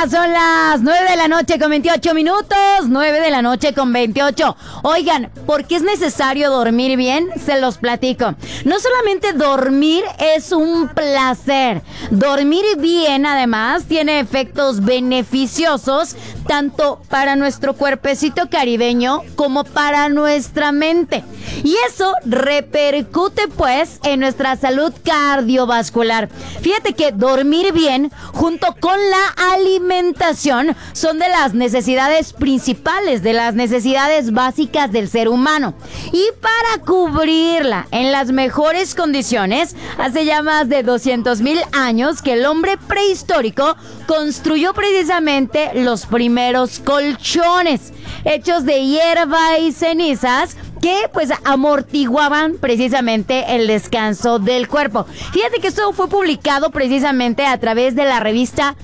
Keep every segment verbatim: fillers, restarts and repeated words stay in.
son las nueve de la noche con veintiocho minutos, nueve de la noche con veintiocho. Oigan, ¿por qué es necesario dormir bien? Se los platico. No solamente dormir es un placer, dormir bien además tiene efectos beneficiosos tanto para nuestro cuerpecito caribeño como para nuestra mente. Y eso repercute pues en nuestra salud cardiovascular. Fíjate que dormir bien junto con la alimentación son de las necesidades principales, de las necesidades básicas del ser humano. Y para cubrirla en las mejores condiciones, hace ya más de doscientos mil años que el hombre prehistórico construyó precisamente los primeros colchones, hechos de hierba y cenizas, que pues amortiguaban precisamente el descanso del cuerpo. Fíjate que esto fue publicado precisamente a través de la revista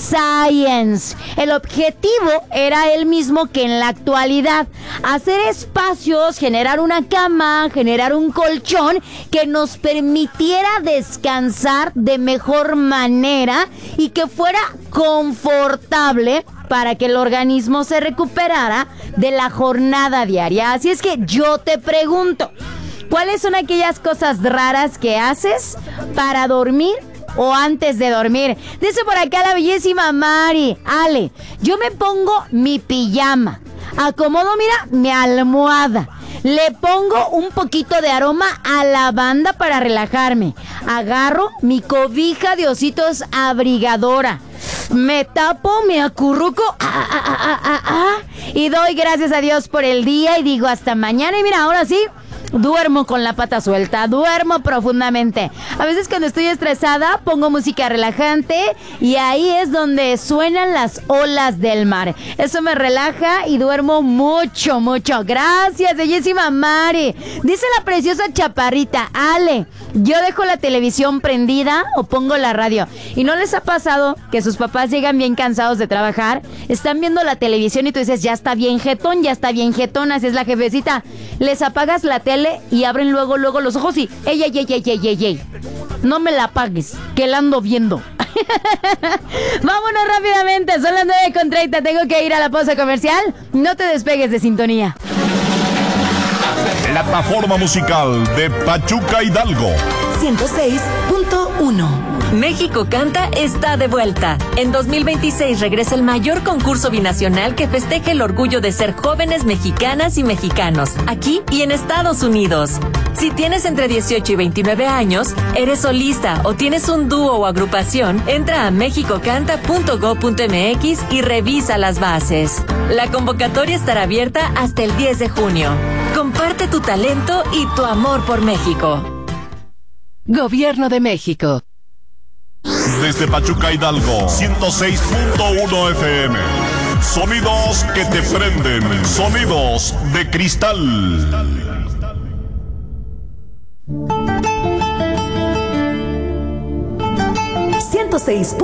Science. El objetivo era el mismo que en la actualidad: hacer espacios, generar una cama, generar un colchón que nos permitiera descansar de mejor manera y que fuera confortable para que el organismo se recuperara de la jornada diaria. Así es que yo te pregunto, ¿cuáles son aquellas cosas raras que haces para dormir o antes de dormir? Dice por acá la bellísima Mari: Ale, yo me pongo mi pijama, acomodo, mira, mi almohada, le pongo un poquito de aroma a lavanda para relajarme, agarro mi cobija de ositos abrigadora, me tapo, me acurruco, ah, ah, ah, ah, ah, y doy gracias a Dios por el día y digo hasta mañana. Y mira, ahora sí, duermo con la pata suelta, duermo profundamente. A veces cuando estoy estresada pongo música relajante y ahí es donde suenan las olas del mar. Eso me relaja y duermo mucho, mucho. Gracias, bellísima Mari. Dice la preciosa chaparrita: Ale, yo dejo la televisión prendida o pongo la radio. ¿Y no les ha pasado que sus papás llegan bien cansados de trabajar, están viendo la televisión y tú dices, ya está bien jetón, ya está bien jetón, así es la jefecita? Les apagas la tele y abren luego, luego los ojos y ey, ey, ey, ey, ey, ey, ey, no me la apagues, que la ando viendo. Vámonos rápidamente, son las nueve con treinta, tengo que ir a la pausa comercial. No te despegues de sintonía. Plataforma musical de Pachuca Hidalgo ciento seis punto uno. México Canta está de vuelta. En dos mil veintiséis regresa el mayor concurso binacional que festeja el orgullo de ser jóvenes mexicanas y mexicanos, aquí y en Estados Unidos. Si tienes entre dieciocho y veintinueve años, eres solista o tienes un dúo o agrupación, entra a mexico canta punto gob punto mx y revisa las bases. La convocatoria estará abierta hasta el diez de junio. Comparte tu talento y tu amor por México. Gobierno de México. Desde Pachuca Hidalgo, ciento seis punto uno F M. Sonidos que te prenden, sonidos de cristal. ciento seis.